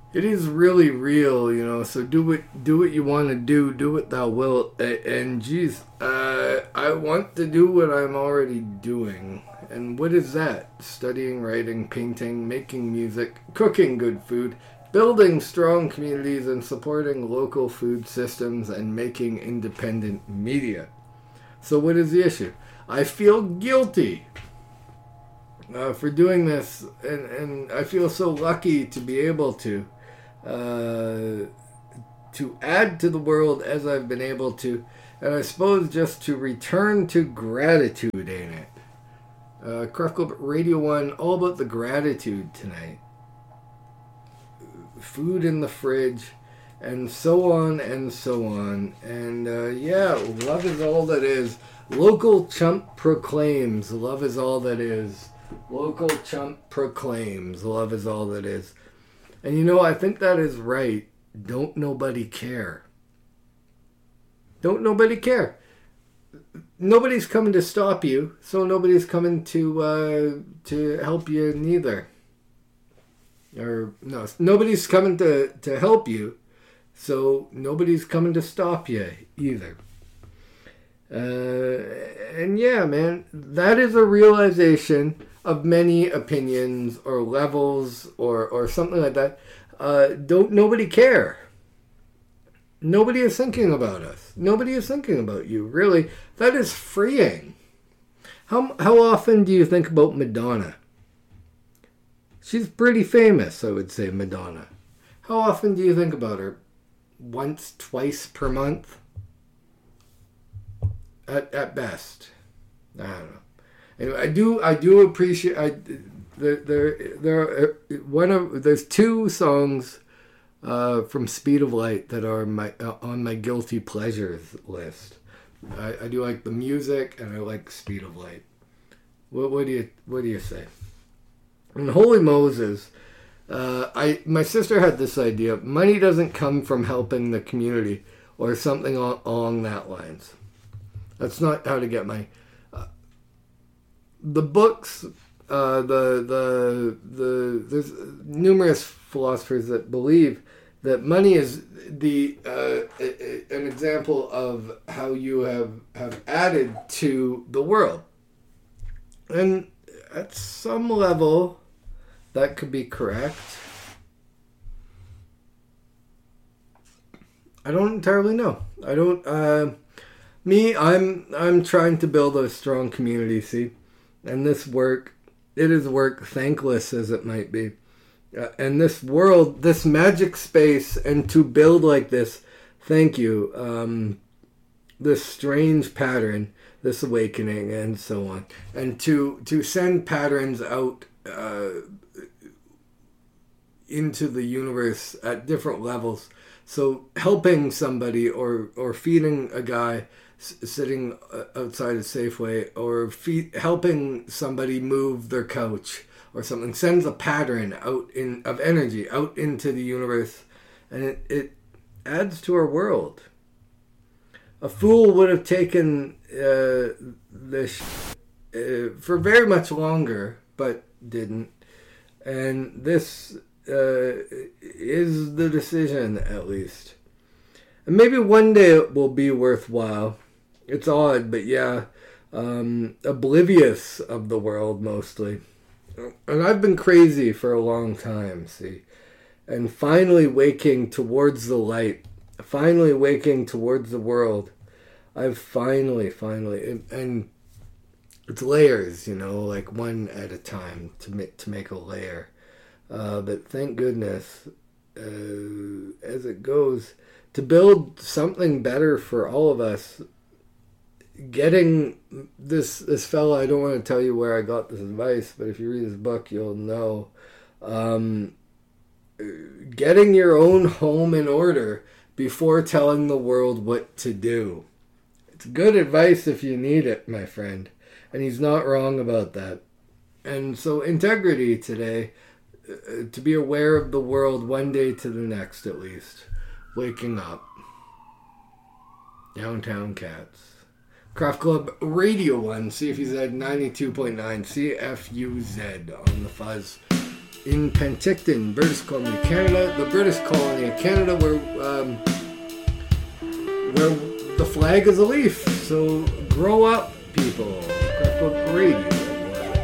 It is really real, So do what you want to do what thou wilt. And geez, I want to do what I'm already doing. And what is that? Studying, writing, painting, making music, cooking good food, building strong communities, and supporting local food systems and making independent media. So what is the issue? I feel guilty for doing this, and I feel so lucky to be able to add to the world as I've been able to, and I suppose just to return to gratitude, ain't it? Craft Club Radio 1, all about the gratitude tonight. Food in the fridge, and so on and so on. And yeah, love is all that is. Local Chump proclaims, love is all that is. Local Chump proclaims, love is all that is. And I think that is right. Don't nobody care. Don't nobody care. Nobody's coming to stop you, so nobody's coming to help you neither. Or no, nobody's coming to help you, so nobody's coming to stop you either. And yeah, man, that is a realization of many opinions or levels or something like that. Don't nobody care. Nobody is thinking about us. Nobody is thinking about you. Really, that is freeing. How often do you think about Madonna? She's pretty famous, I would say, Madonna. How often do you think about her? Once, twice per month? At best. I don't know. Anyway, I do appreciate. There's two songs from Speed of Light that are on my guilty pleasures list. I do like the music and I like Speed of Light. What do you say? And Holy Moses, my sister had this idea. Money doesn't come from helping the community or something along that lines. That's not how to get money. The books, there's numerous philosophers that believe that money is an example of how you have added to the world. And at some level, that could be correct. I don't entirely know. I'm trying to build a strong community, see? And this work, it is work, thankless as it might be. And this world, this magic space, and to build like this, thank you, this strange pattern, this awakening, and so on. And to send patterns out into the universe at different levels. So helping somebody or feeding a guy sitting outside a Safeway, or helping somebody move their couch or something, sends a pattern of energy out into the universe, and it adds to our world. A fool would have taken this for very much longer, but didn't. And this is the decision, at least. And maybe one day it will be worthwhile. It's odd, but yeah, oblivious of the world mostly. And I've been crazy for a long time, see. And finally waking towards the light, finally waking towards the world, I've finally, and it's layers, like one at a time to make a layer. But thank goodness, as it goes, to build something better for all of us. Getting this fella, I don't want to tell you where I got this advice, but if you read his book, you'll know. Getting your own home in order before telling the world what to do. It's good advice if you need it, my friend. And he's not wrong about that. And so integrity today, to be aware of the world one day to the next at least. Waking up. Downtown Cats. Craft Club Radio 1, CFUZ 92.9, CFUZ on the fuzz. in Penticton, British Columbia, Canada, the British colony of Canada, where the flag is a leaf. So grow up, people. Crap Book Radio.